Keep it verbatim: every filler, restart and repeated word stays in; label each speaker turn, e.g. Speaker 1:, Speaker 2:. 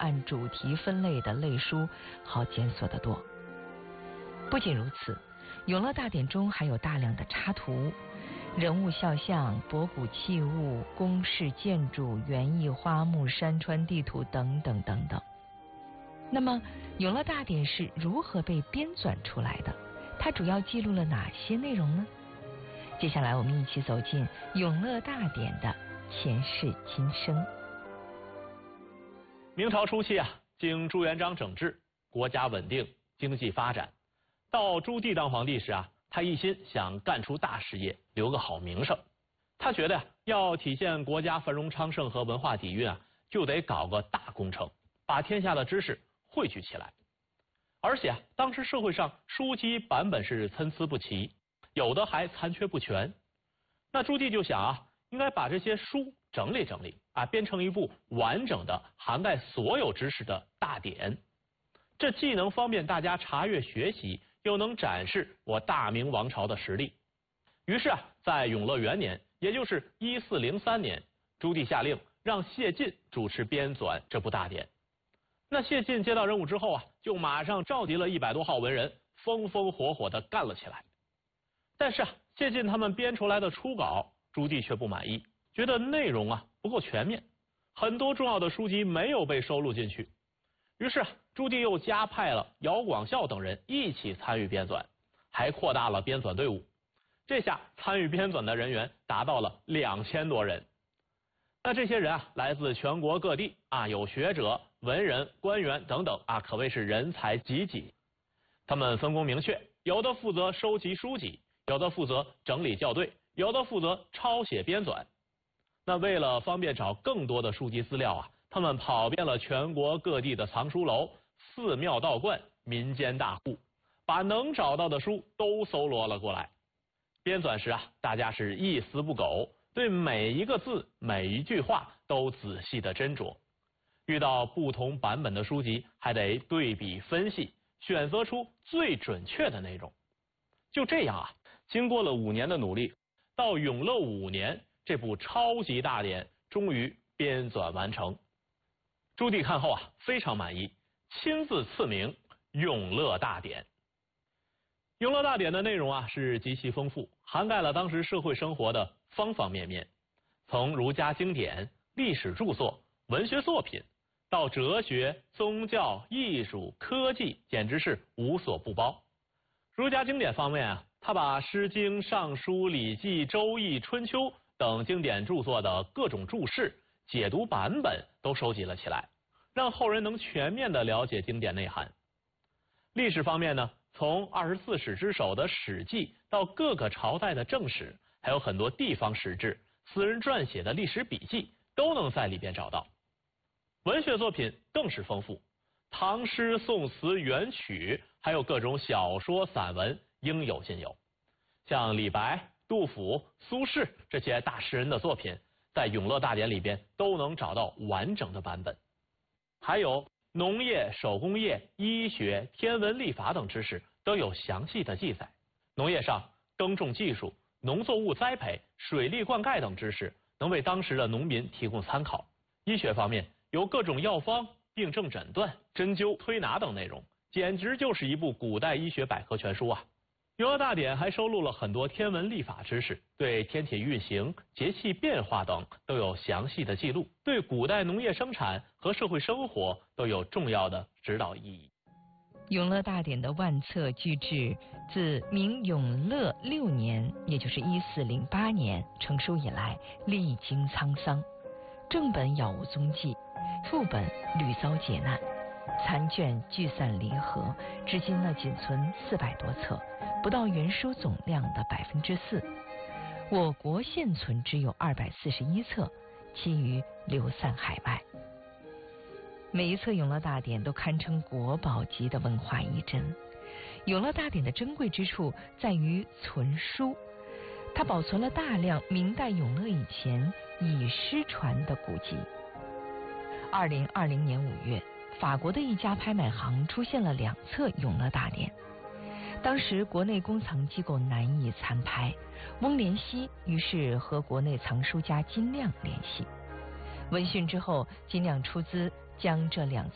Speaker 1: 按主题分类的类书好检索得多。不仅如此，永乐大典中还有大量的插图、人物肖像、博古器物、宫室建筑、园艺花木、山川地图等等等等。那么永乐大典是如何被编纂出来的？它主要记录了哪些内容呢？接下来我们一起走进永乐大典的前世今生。
Speaker 2: 明朝初期啊，经朱元璋整治，国家稳定，经济发展。到朱棣当皇帝时啊，他一心想干出大事业，留个好名声。他觉得呀、啊，要体现国家繁荣昌盛和文化底蕴啊，就得搞个大工程，把天下的知识汇聚起来。而且啊，当时社会上书籍版本是参差不齐，有的还残缺不全。那朱棣就想啊，应该把这些书整理整理啊，编成一部完整的涵盖所有知识的大典。这既能方便大家查阅学习，又能展示我大明王朝的实力。于是啊，在永乐元年，也就是一四零三年，朱棣下令让谢晋主持编纂这部大典。那谢晋接到任务之后啊，就马上召集了一百多号文人，风风火火地干了起来。但是啊，谢晋他们编出来的初稿，朱棣却不满意，觉得内容啊不够全面，很多重要的书籍没有被收录进去。于是啊，朱棣又加派了姚广孝等人一起参与编纂，还扩大了编纂队伍。这下参与编纂的人员达到了两千多人。那这些人啊，来自全国各地啊，有学者、文人、官员等等啊，可谓是人才济济。他们分工明确，有的负责收集书籍，有的负责整理校对，有的负责抄写编纂。那为了方便找更多的书籍资料啊，他们跑遍了全国各地的藏书楼、寺庙道观、民间大户，把能找到的书都搜罗了过来。编纂时啊，大家是一丝不苟，对每一个字、每一句话都仔细的斟酌。遇到不同版本的书籍，还得对比分析，选择出最准确的内容。就这样啊，经过了五年的努力，到永乐五年，这部超级大典终于编纂完成。朱棣看后啊，非常满意，亲自赐名《永乐大典》。永乐大典的内容啊是极其丰富，涵盖了当时社会生活的方方面面，从儒家经典、历史著作、文学作品，到哲学、宗教、艺术、科技，简直是无所不包。儒家经典方面啊，他把《诗经》《尚书》《礼记》《周易》《春秋》等经典著作的各种注释、解读版本都收集了起来，让后人能全面地了解经典内涵。历史方面呢，从二十四史之首的《史记》到各个朝代的正史，还有很多地方史志、私人撰写的历史笔记，都能在里边找到。文学作品更是丰富，唐诗、宋词、元曲，还有各种小说、散文，应有尽有。像李白、杜甫、苏轼这些大诗人的作品，在《永乐大典》里边都能找到完整的版本。还有农业、手工业、医学、天文、历法等知识都有详细的记载。农业上，耕种技术、农作物栽培、水利灌溉等知识，能为当时的农民提供参考。医学方面，有各种药方、病症诊断、针灸、推拿等内容，简直就是一部古代医学百科全书啊！永乐大典还收录了很多天文历法知识，对天体运行、节气变化等都有详细的记录，对古代农业生产和社会生活都有重要的指导意义。
Speaker 1: 永乐大典的万册巨制自明永乐六年，也就是一四零八年成书以来，历经沧桑，正本杳无踪迹，副本屡遭劫难，残卷聚散离合，至今呢仅存四百多册，不到原书总量的百分之四。我国现存只有二百四十一册，其余流散海外。每一册永乐大典都堪称国宝级的文化遗珍。永乐大典的珍贵之处在于存书，它保存了大量明代永乐以前已失传的古籍。二零二零年五月，法国的一家拍卖行出现了两册永乐大典，当时国内公藏机构难以参拍，翁连熙于是和国内藏书家金亮联系，闻讯之后，金亮出资将这两